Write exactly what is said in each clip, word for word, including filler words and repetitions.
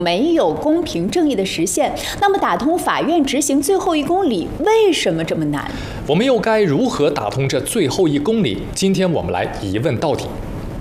没有公平正义的实现，那么打通法院执行最后一公里为什么这么难？ 我们又该如何打通这最后一公里？今天我们来一问到底。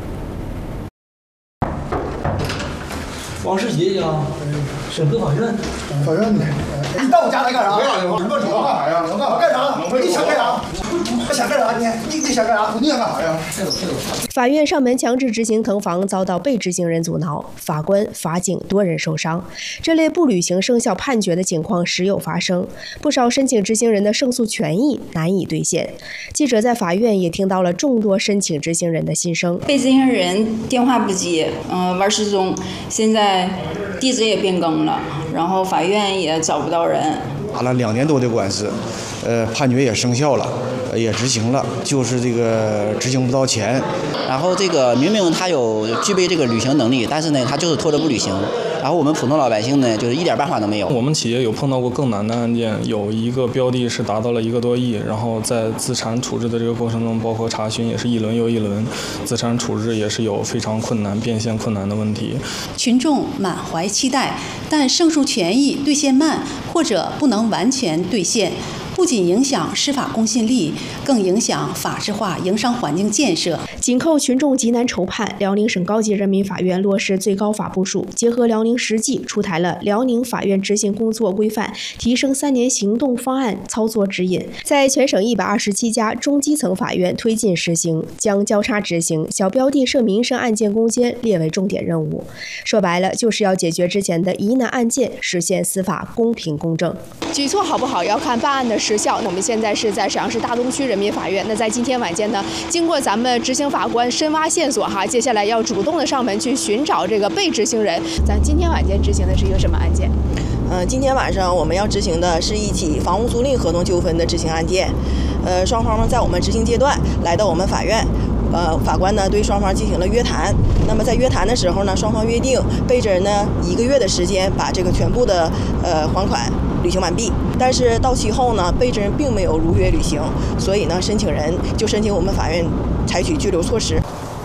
王世杰家，审核法院， 法院的。你到我家来干啥？ 没有，你问我干啥呀？ 我干啥？干啥？你想干啥？我想干啥？你你你想干啥？ 你想干啥呀？ 法院上门强制执行腾房遭到被执行人阻挠，法官、法警多人受伤。这类不履行生效判决的情况时有发生，不少申请执行人的胜诉权益难以兑现。记者在法院也听到了众多申请执行人的心声。 被执行人电话不接，嗯、呃，玩失踪，现在地址也变更了，然后法院也找不到人。 打了两年多的官司，呃，判决也生效了，也执行了，就是这个执行不到钱。 然后这个明明他有具备这个履行能力，但是呢，他就是拖着不履行。然后我们普通老百姓呢，就是一点办法都没有。 我们企业有碰到过更难的案件，有一个标的是达到了一个多亿，然后在资产处置的这个过程中，包括查询也是一轮又一轮，资产处置也是有非常困难、变现困难的问题。 群众满怀期待，但胜诉权益兑现慢或者不能完全兑现，不仅影响司法公信力，更影响法治化营商环境建设。 紧扣群众急难愁盼，辽宁省高级人民法院落实最高法部署，结合辽宁实际，出台了《辽宁法院执行工作规范》提升三年行动方案操作指引，在全省一百二十七家中基层法院推进实行，将交叉执行小标的涉民生案件攻坚列为重点任务。说白了，就是要解决之前的疑难案件，实现司法公平公正。举措好不好，要看办案的时效。那我们现在是在沈阳市大东区人民法院。那在今天晚间呢，经过咱们执行法官深挖线索哈，接下来要主动的上门去寻找这个被执行人。咱今天晚间执行的是一个什么案件？ 呃，今天晚上我们要执行的是一起房屋租赁合同纠纷的执行案件。呃，双方呢在我们执行阶段来到我们法院。呃，法官呢对双方进行了约谈。那么在约谈的时候呢，双方约定被执人呢一个月的时间把这个全部的呃还款履行完毕。但是到期后呢，被执人并没有如约履行，所以呢，申请人就申请我们法院采取拘留措施。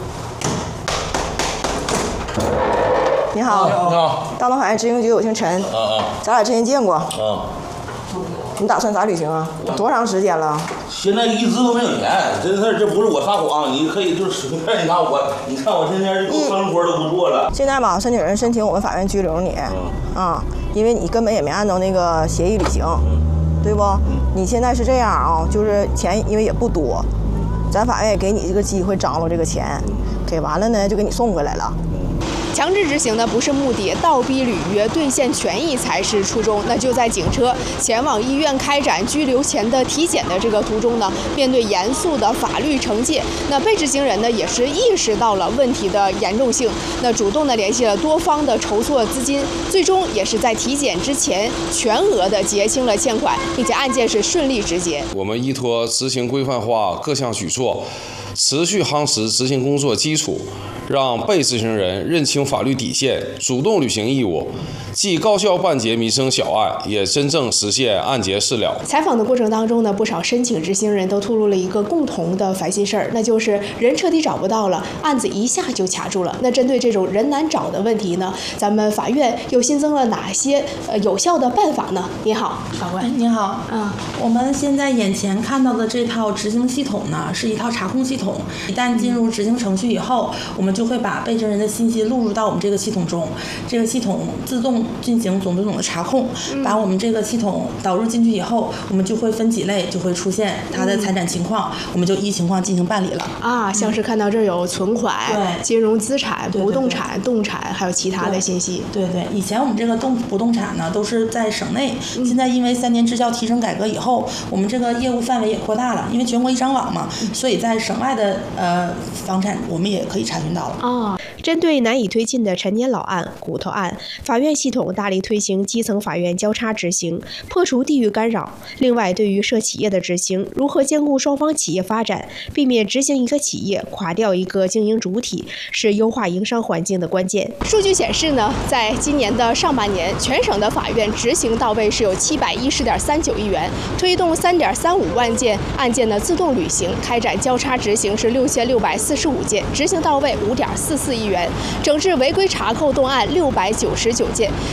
你好， 你好， 大东法院执行局，我姓陈。 啊啊， 咱俩之前见过。 啊。 你打算咋履行啊？多长时间了？ 现在一直都没有钱，真事儿，这不是我撒谎，你可以就是随便你看我，你看我今天这够干活都不做了。 现在吧，申请人申请我们法院拘留你， 嗯、 啊，因为你根本也没按照那个协议履行， 嗯、 对不？嗯、你现在是这样啊，就是钱因为也不多，咱法院也给你这个机会张罗这个钱，给完了呢就给你送回来了。 强制执行呢不是目的，倒逼履约兑现权益才是初衷。那就在警车前往医院开展拘留前的体检的这个途中呢，面对严肃的法律惩戒，那被执行人呢也是意识到了问题的严重性，那主动的联系了多方的筹措资金，最终也是在体检之前全额的结清了欠款，并且案件是顺利执结。 我们依托执行规范化各项举措，持续夯实执行工作基础，让被执行人认清法律底线，主动履行义务，既高效办结民生小案，也真正实现案结事了。 采访的过程当中呢，不少申请执行人都透露了一个共同的烦心事儿，那就是人彻底找不到了，案子一下就卡住了。那针对这种人难找的问题呢，咱们法院又新增了哪些呃有效的办法呢？你好，法官。 哎，你好。 嗯， 我们现在眼前看到的这套执行系统呢，是一套查控系统。一旦进入执行程序以后，我们就会把被执人的信息录入到我们这个系统中，这个系统自动进行总总的查控。把我们这个系统导入进去以后，我们就会分几类，就会出现它的财产情况，我们就依情况进行办理了。 啊，像是看到这儿有存款、 对金融资产、 对对对不动产、动产，还有其他的信息。 对对，以前我们这个动不动产呢都是在省内，嗯、现在因为三年质效提升改革以后，我们这个业务范围也扩大了，因为全国一张网嘛，嗯、所以在省外的呃房产我们也可以查询到了。 啊，针对难以推进的陈年老案、骨头案，法院系统大力推行基层法院交叉执行，破除地域干扰。另外，对于涉企业的执行，如何兼顾双方企业发展，避免执行一个企业垮掉一个经营主体，是优化营商环境的关键。数据显示呢，在今年的上半年，全省的法院执行到位是有七百一十点三九亿元，推动三点三五万件案件的自动履行，开展交叉执行是六千六百四十五件，执行到位五点四四亿元，整治违规查扣动案六百九十九件，